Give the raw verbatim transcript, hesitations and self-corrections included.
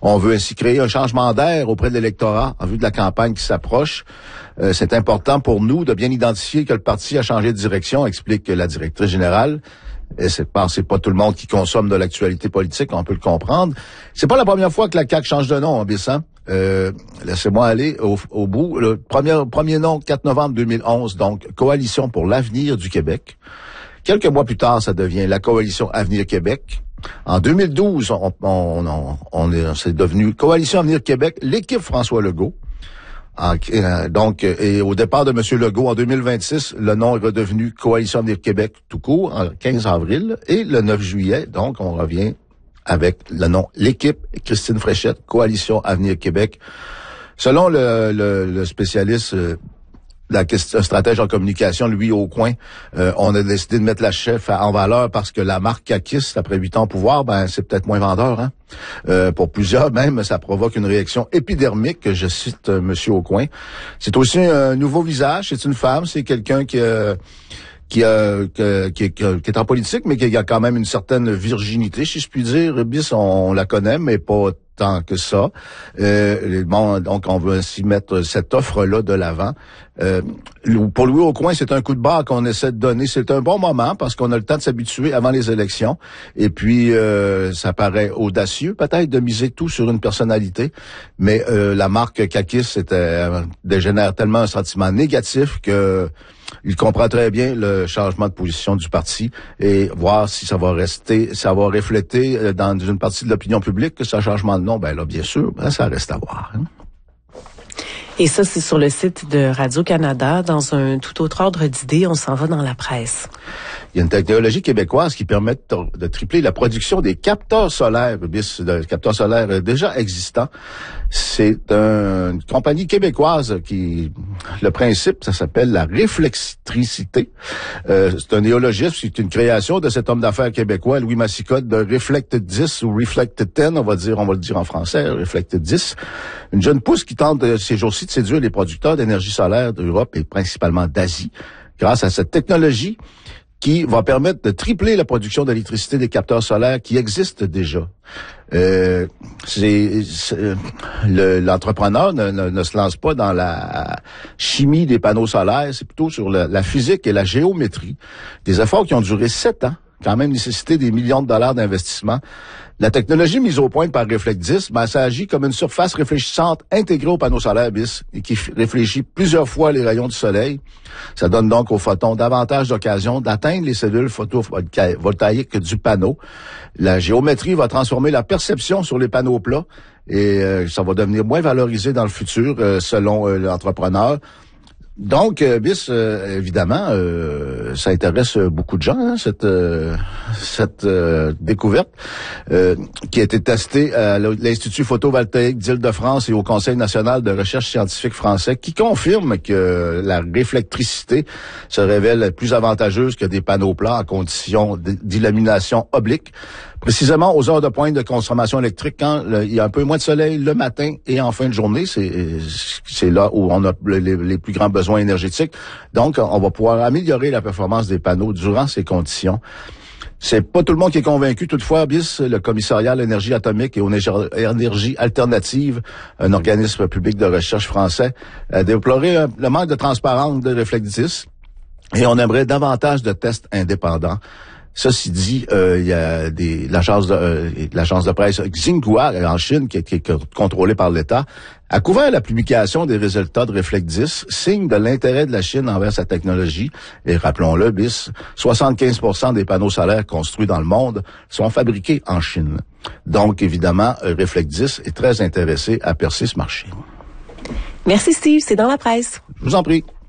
On veut ainsi créer un changement d'air auprès de l'électorat en vue de la campagne qui s'approche. Euh, c'est important pour nous de bien identifier que le parti a changé de direction, explique la directrice générale. Et c'est pas, c'est pas tout le monde qui consomme de l'actualité politique, on peut le comprendre. C'est pas la première fois que la C A Q change de nom, Bisson. Euh, laissez-moi aller au, au bout. Le premier, premier nom, quatre novembre deux mille onze, donc Coalition pour l'avenir du Québec. Quelques mois plus tard, ça devient la Coalition Avenir Québec. En deux mille douze, on, on, on, on est, c'est devenu Coalition Avenir Québec, l'équipe François Legault. En, euh, donc, et au départ de M. Legault, en deux mille vingt-six, le nom est redevenu Coalition Avenir Québec tout court, en quinze avril, et le neuf juillet, donc, on revient avec le nom l'équipe Christine Fréchette, Coalition Avenir Québec. Selon le, le, le spécialiste, euh, la question, stratège en communication, Louis Aucoin, euh, on a décidé de mettre la chef en valeur parce que la marque caquiste, après huit ans au pouvoir, ben c'est peut-être moins vendeur, hein. Euh, pour plusieurs, même, ça provoque une réaction épidermique, je cite euh, Monsieur Aucoin. C'est aussi un nouveau visage, c'est une femme, c'est quelqu'un qui euh, qui, euh, qui, qui, qui est en politique, mais qui a quand même une certaine virginité, si je puis dire. Bis, on, on la connaît, mais pas tant que ça. Euh, bon, donc, on veut ainsi mettre cette offre-là de l'avant. Euh, pour Louis Aucoin, c'est un coup de barre qu'on essaie de donner. C'est un bon moment parce qu'on a le temps de s'habituer avant les élections. Et puis, euh, ça paraît audacieux, peut-être, de miser tout sur une personnalité. Mais euh, la marque caquiste, c'était euh, dégénère tellement un sentiment négatif que il comprend très bien le changement de position du parti et voir si ça va rester, ça va refléter dans une partie de l'opinion publique que ce changement de nom, ben là, bien sûr, ben, ça reste à voir. Hein. Et ça, c'est sur le site de Radio-Canada. Dans un tout autre ordre d'idées, on s'en va dans la presse. Il y a une technologie québécoise qui permet de, de tripler la production des capteurs solaires, des capteurs solaires déjà existants. C'est un, une compagnie québécoise qui, le principe, ça s'appelle la réflextricité. Euh, c'est un néologisme, c'est une création de cet homme d'affaires québécois, Louis Massicotte, de Reflect dix ou Reflect dix, on va dire, on va le dire en français, Reflect dix. Une jeune pousse qui tente de, ces jours-ci de séduire les producteurs d'énergie solaire d'Europe et principalement d'Asie, grâce à cette technologie qui va permettre de tripler la production d'électricité des capteurs solaires qui existent déjà. Euh, c'est, c'est le, l'entrepreneur ne, ne, ne se lance pas dans la chimie des panneaux solaires, c'est plutôt sur la, la physique et la géométrie. Des efforts qui ont duré sept ans, quand même nécessité des millions de dollars d'investissement. La technologie mise au point par Reflect dix, ben, ça agit comme une surface réfléchissante intégrée au panneau solaire bis et qui réfléchit plusieurs fois les rayons du soleil. Ça donne donc aux photons davantage d'occasion d'atteindre les cellules photovoltaïques du panneau. La géométrie va transformer la perception sur les panneaux plats et euh, ça va devenir moins valorisé dans le futur euh, selon euh, l'entrepreneur. Donc, euh, bis, euh, évidemment, euh, ça intéresse beaucoup de gens, hein, cette euh, cette euh, découverte euh, qui a été testée à l'Institut photovoltaïque d'Île-de-France et au Conseil national de recherche scientifique français, qui confirme que la réflectricité se révèle plus avantageuse que des panneaux plats en conditions d'illumination oblique. Précisément aux heures de pointe de consommation électrique, quand le, il y a un peu moins de soleil le matin et en fin de journée, c'est c'est là où on a les, les plus grands besoins énergétiques. Donc, on va pouvoir améliorer la performance des panneaux durant ces conditions. C'est pas tout le monde qui est convaincu. Toutefois, bis, le commissariat à l'énergie atomique et aux énergies alternatives, un organisme public de recherche français, a déploré le manque de transparence de Reflect dix et on aimerait davantage de tests indépendants. Ceci dit, euh, il y a des l'agence de euh, l'agence de presse Xinhua en Chine, qui est, qui est contrôlée par l'État, a couvert la publication des résultats de Reflect dix, signe de l'intérêt de la Chine envers sa technologie. Et rappelons-le, bis, soixante-quinze pour cent des panneaux solaires construits dans le monde sont fabriqués en Chine. Donc, évidemment, Reflect dix est très intéressé à percer ce marché. Merci Steve, c'est dans la presse. Je vous en prie.